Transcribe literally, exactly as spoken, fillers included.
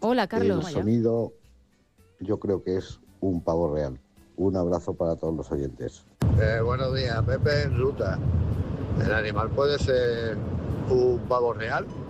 Hola, Carlos. El sonido yo creo que es un pavo real. Un abrazo para todos los oyentes. Eh, buenos días, Pepe en ruta. ¿El animal puede ser un pavo real?